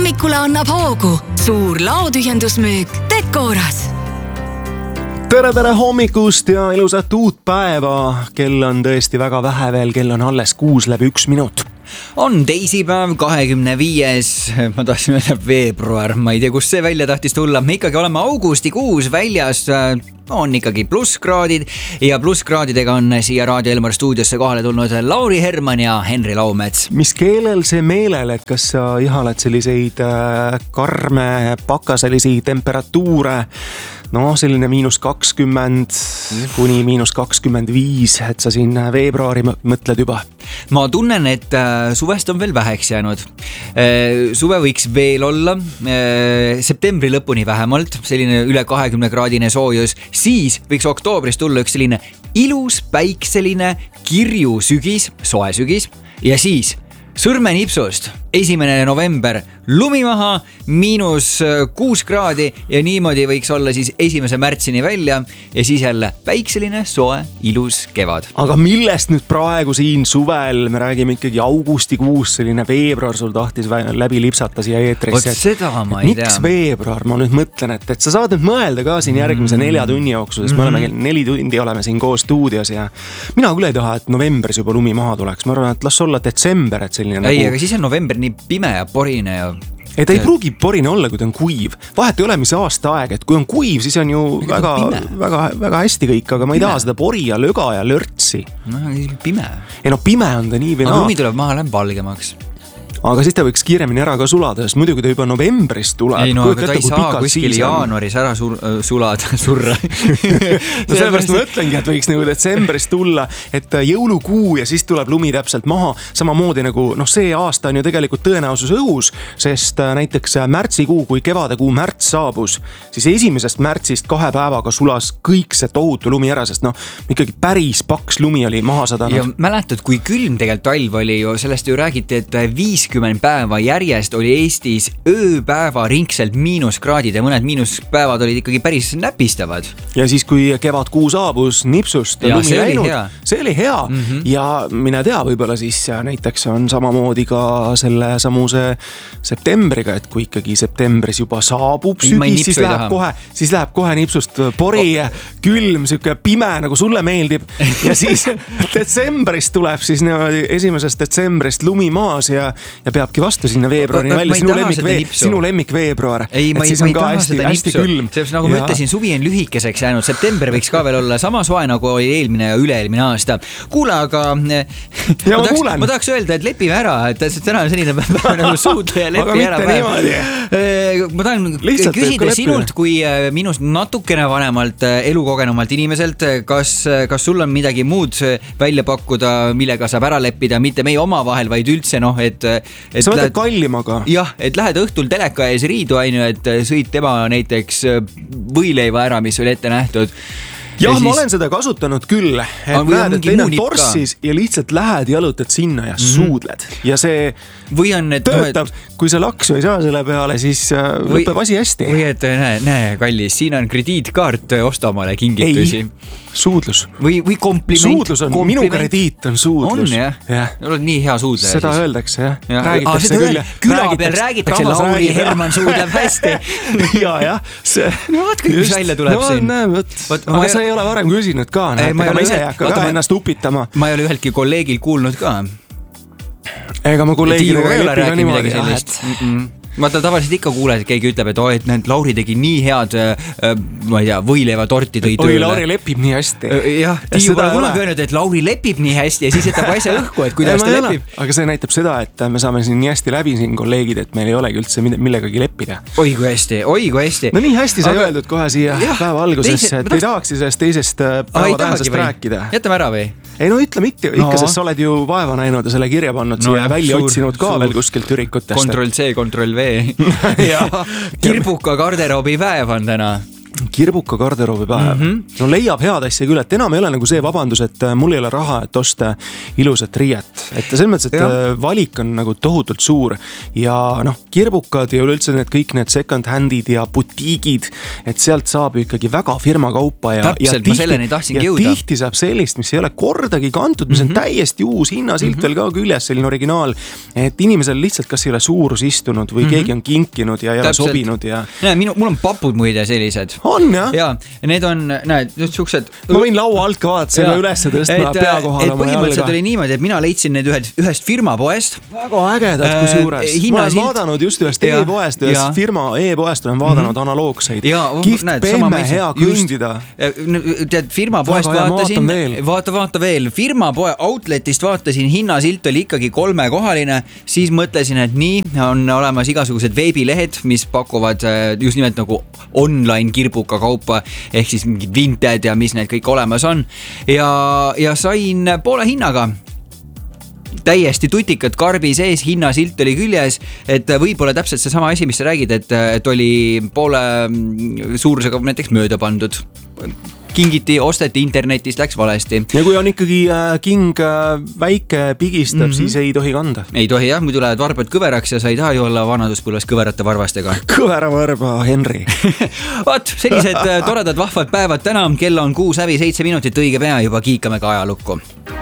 hommikule annab hoogu suur laotühjendusmüük Decoras. Tere hommikust ja ilusat uut päeva. Kell on tõesti väga vähe veel, kell on alles 6:01. On teisipäev, 25. Ma tahtsin öelda veebruar, ma ei tea, kust see välja tahtis tulla. Me ikkagi oleme augustikuus väljas, on ikkagi plusskraadid ja plusskraadidega on siia Raadio Elmar stuudiosse kohale tulnud Lauri Herman ja Henri Laumets. Mis keelel see meelel, et kas sa ihaled selliseid karme pakaselisi temperatuure? No selline -20 kuni -25, et sa siin veebruari mõtled juba. Ma tunnen, et suvest on veel väheks jäänud. Suve võiks veel olla, septembri lõpuni vähemalt, selline üle 20-kraadine soojus. Siis võiks oktoobris tulla üks selline ilus, päikseline, kirju sügis, soe sügis. Ja siis sõrmenipsust 1. november lumi maha, -6 kraadi ja niimoodi võiks olla siis 1. märtsini välja ja siis jälle päikseline, soe, ilus kevad. Aga millest nüüd praegu siin suvel, me räägime ikkagi augustikuus, selline veebruar sul tahtis läbi lipsata siia eetrisse. Vot seda ma ei tea. Miks veebruar? Ma nüüd mõtlen, et sa saad nüüd mõelda ka siin järgmise 4 tunni jooksul, sest me oleme 4 tundi oleme siin koos stuudios ja mina küll ei taha, et novembris juba lumi maha tuleks. Ma arvan, et las olla detsember, et selline ei, aga siis on november nii pime ja porine ja ei, ta ei pruugi porine olla, kui ta on kuiv. Vahet ei ole, mis aasta aeg, et kui on kuiv, siis on ju väga hästi kõik, aga ma ei taha seda pori ja löga ja lörtsi. No, pime. Ei no pime on ta nii või naa. Lumi tuleb maha, läheb valgemaks. Aga siis ta võiks kiiremini ära ka sulada, sest muidugi ta juba novembris tuleb. Ei no, aga ta ei saa kuskil jaanuaris ära surra. No sellepärast ma ütlengi, et võiks nagu detsembris tulla, et jõulukuu ja siis tuleb lumi täpselt maha. Samamoodi nagu, see aasta on ju tegelikult tõenäosus õhus, sest näiteks märtsikuu, kui kevadekuu märts saabus, siis 1. märtsist 2 päevaga sulas kõik see tohutu lumi ära, sest ikkagi päris paks lumi oli maha sadanud. Ja mäletad, kui külm tegelikult talv oli ju, sellest ju räägiti, et 50 päeva järjest oli Eestis ööpäeva ringselt -kraadid ja mõned miinuspäevad olid ikkagi päris näpistavad. Ja siis, kui kevadkuu saabus nipsust ja lumi läinud, see oli hea. Ja mine tea, võib-olla siis näiteks on samamoodi ka selle samuse septembriga, et kui ikkagi septembris juba saabub sügis, siis läheb kohe nipsust pori, külm, siuke pime, nagu sulle meeldib. Ja siis detsembris tuleb siis 1. detsembrist lumi maas ja peabki vastu sinna veebruarini välja. Sinu lemmik veebruar. Ei, ma ei taha seda nipsu. Nagu ma ütlesin, suvi on lühikeseks jäänud. September võiks ka veel olla sama soe, nagu oli eelmine ja üle-eelmine aasta. Kuule, aga ma tahaks öelda, et lepime ära, et täna on selline nagu suudleja lepi ära. Ma tahan küsida sinult kui minust natukene vanemalt elukogenumalt inimeselt, kas sul on midagi muud välja pakkuda, millega saab ära leppida, mitte meie oma vahel, vaid üldse sa mõtled kallimaga? Jah, et lähed õhtul teleka ees riidu, et sõid tema näiteks võileiva ära, mis oli ette nähtud. Jah, ma olen seda kasutanud küll, et näed, et teine on torssis ja lihtsalt lähed, jalutad sinna ja suudled. Ja see töötab, kui sa laksu ei saa selle peale, siis lõpeb asi hästi. Või et näe, kallis, siin on krediitkaart, osta omale kingitusi. Ei, suudlus. Või kompliment. Suudlus on, minu krediit on suudlus. On, jah? Oled nii hea suudleja. Seda öeldakse, jah. Räägitakse küll. Küla peal räägitakse, Lauri Herman suudleb hästi. Ja. No vaat kõik, mis välja tuleb siin. Aga sa ei ole varem küsinud ka, ma ise ei hakka ka ennast upitama. Ma ei ole üheltki kolleegil kuulnud ka. Ega ma kolleegidega ei lepi ka niimoodi. Ma tavaliselt ikka kuulen, et keegi ütleb, et need Lauri tegi nii head, ma ei tea, võileiva torti tõi tööle. Oi, Lauri lepib nii hästi. Jah, Tiiu pole kunagi öelnud, et Lauri lepib nii hästi ja siis jätab asja õhku, et kuidas ta lepib. Aga see näitab seda, et me saame siin nii hästi läbi siin kolleegid, et meil ei olegi üldse millegagi leppida. Oi kui hästi. No nii hästi sai öeldud kohe siia päeva algusesse, et ei tahaks sellest teisest päeva tähendast rääkida. Jätame ära või? Ei no ütle mitte ikka, sest sa oled ju vaeva näinud ja selle kirja pannud siia välja otsinud ka veel kuskilt ürikutest. Ctrl-C, Ctrl-V. Kirbuka garderoobi päev on täna. kirbuka garderoobipäev. No leiab head asja küll, et enam ei ole nagu see vabandus, et mul ei ole raha, et osta ilusat riiet. Et selles mõttes, et valik on nagu tohutult suur ja kirbukad ja üleüldse kõik need second handid ja butiigid, et sealt saab ikkagi väga firma kaupa ja ma selleni tahtsingi jõuda. Tihti saab sellist, mis ei ole kordagi kantud, mis on täiesti uus hinnasilt veel ka küljes, selline originaal, et inimesel lihtsalt kas ei ole suurus istunud või keegi on kinkinud ja ei ole sobinud ja... Mul on papud muide sellised. On jah? Ja need on, näed, just siuksed... Ma võin laua alt ka vaadata selle üles tõstma pea kohale. Põhimõtteliselt oli niimoodi, et mina leidsin need ühest firmapoest. Väga ägedad kui suures. Ma olen vaadanud just ühest e-poest, ühest firma e-poest olen vaadanud analoogseid. Kihvt, pehme, hea kõndida. Tead, firmapoest vaatasin, vaata veel, firmapoe outletist vaatasin, hinnasilt oli ikkagi 3-kohaline, siis mõtlesin, et nii on olemas igasugused veebilehed, mis pakuvad just nimelt nagu online kirbuka kaupa, ehk siis mingid Vinted ja mis need kõik olemas on ja sain poole hinnaga. Täiesti tutikad karbi sees, hinnasilt oli küljes, et võib-olla täpselt see sama asi, mis sa räägid, et oli poole suurusega näiteks mööda pandud. Kingiti, osteti internetist, läks valesti. Ja kui on ikkagi king väike pigistab, siis ei tohi kanda. Ei tohi jah, muidu lähevad varbad kõveraks ja sa ei taha ju olla vanaduspõlves kõverate varvastega. Kõveravarba Henri. Vaat, sellised toredad vahvad päevad täna, kell on 6:07, õige pea juba kiikame ka ajalukku.